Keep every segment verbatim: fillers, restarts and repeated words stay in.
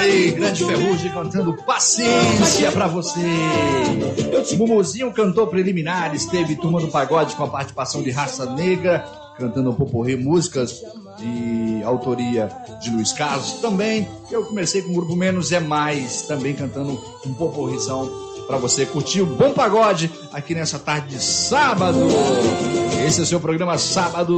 aí, Grande Ferrugem cantando Paciência pra você. Mumuzinho cantou Preliminares, teve Turma do Pagode com a participação de Raça Negra, cantando um Poporri, músicas de autoria de Luiz Carlos. Também eu comecei com o grupo Menos é Mais, também cantando um Poporrizão pra você curtir o bom pagode aqui nessa tarde de sábado. Esse é o seu programa Sábado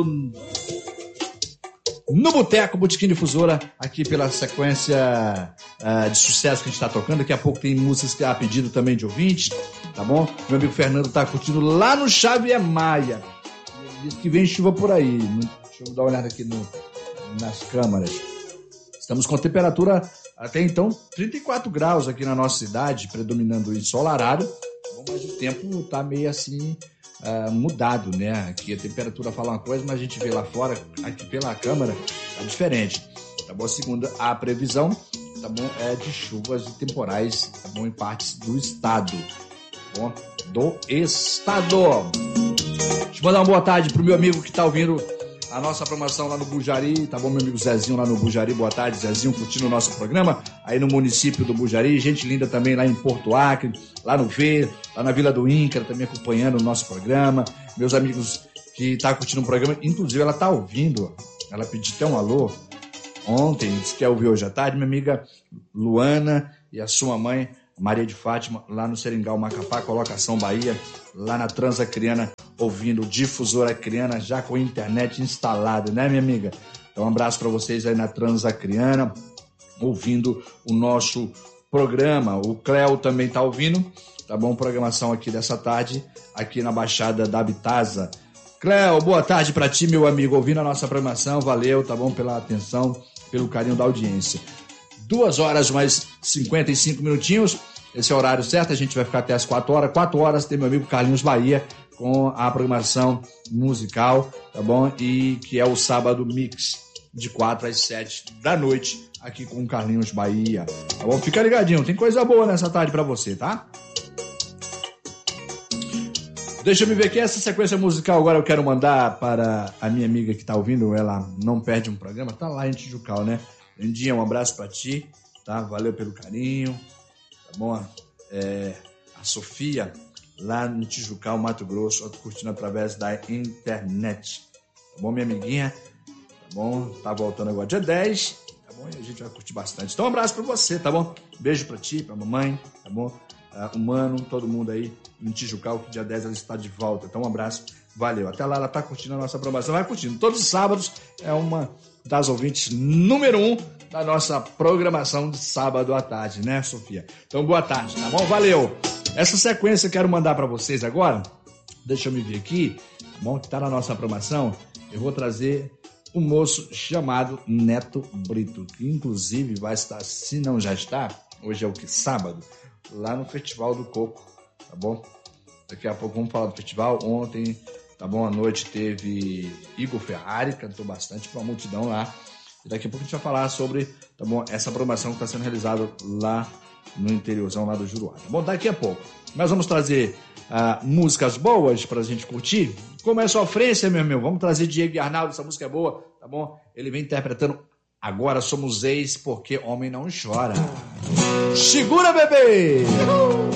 no Boteco, Botequim Difusora, aqui pela sequência uh, de sucesso que a gente está tocando. Daqui a pouco tem músicas que há pedido também de ouvintes, tá bom? Meu amigo Fernando tá curtindo lá no Xavier Maia. Ele diz que vem chuva por aí. Deixa eu dar uma olhada aqui no, nas câmaras. Estamos com temperatura até então trinta e quatro graus aqui na nossa cidade, predominando o ensolarado, mas o tempo tá meio assim... Uh, mudado, né? Aqui a temperatura fala uma coisa, mas a gente vê lá fora, aqui pela câmera, tá diferente, tá bom? Segundo a previsão, tá bom? É de chuvas e temporais, tá bom? Em partes do estado, tá bom? Do estado. Deixa eu mandar uma boa tarde pro meu amigo que tá ouvindo a nossa programação lá no Bujari, tá bom? Meu amigo Zezinho lá no Bujari, boa tarde, Zezinho, curtindo o nosso programa, aí no município do Bujari, gente linda também lá em Porto Acre, lá no V, lá na Vila do Inca, também acompanhando o nosso programa, meus amigos que tá curtindo o programa, inclusive ela tá ouvindo, ela pediu até um alô, ontem, disse que ia ouvir hoje à tarde, minha amiga Luana e a sua mãe, Maria de Fátima, lá no Seringal, Macapá, Colocação Bahia, lá na Transacriana, ouvindo o Difusora Acriana, já com a internet instalada, né, minha amiga? Então, um abraço para vocês aí na Transacriana, ouvindo o nosso programa. O Cléo também tá ouvindo, tá bom? Programação aqui dessa tarde, aqui na Baixada da Bitasa. Cléo, boa tarde para ti, meu amigo, ouvindo a nossa programação, valeu, tá bom? Pela atenção, pelo carinho da audiência. Duas horas mais cinquenta e cinco minutinhos, esse é o horário certo, a gente vai ficar até as quatro horas. Quatro horas tem meu amigo Carlinhos Bahia com a programação musical, tá bom? E que é o Sábado Mix, de quatro às sete da noite, aqui com o Carlinhos Bahia, tá bom? Fica ligadinho, tem coisa boa nessa tarde pra você, tá? Deixa eu me ver aqui, essa sequência musical agora eu quero mandar para a minha amiga que tá ouvindo, ela não perde um programa, tá lá em Tijucal, né? Lindinha, um abraço pra ti, tá? Valeu pelo carinho, tá bom? É, a Sofia, lá no Tijucal, Mato Grosso, curtindo através da internet, tá bom, minha amiguinha? Tá bom? Tá voltando agora dia dez, tá bom? E a gente vai curtir bastante. Então, um abraço pra você, tá bom? Beijo pra ti, pra mamãe, tá bom? Uh, o Mano, todo mundo aí em Tijucal, que dia dez ela está de volta. Então, um abraço, valeu. Até lá, ela tá curtindo a nossa programação, vai curtindo. Todos os sábados é uma das ouvintes número um da nossa programação de sábado à tarde, né, Sofia? Então, boa tarde, tá bom? Valeu! Essa sequência eu quero mandar para vocês agora, deixa eu me ver aqui, tá bom? Que tá na nossa programação, eu vou trazer um moço chamado Neto Brito, que inclusive vai estar, se não já está, hoje é o que? Sábado, lá no Festival do Coco, tá bom? Daqui a pouco vamos falar do festival. Ontem, tá bom, à noite teve Igor Ferrari, cantou bastante para uma multidão lá. E daqui a pouco a gente vai falar sobre, tá bom, essa programação que está sendo realizada lá no interiorzão, lá do Juruá, tá bom? Daqui a pouco. Nós vamos trazer uh, músicas boas pra gente curtir. Como é sofrência, meu irmão? Vamos trazer Diego e Arnaldo, essa música é boa, tá bom? Ele vem interpretando Agora Somos Ex, porque homem não chora. Segura, bebê!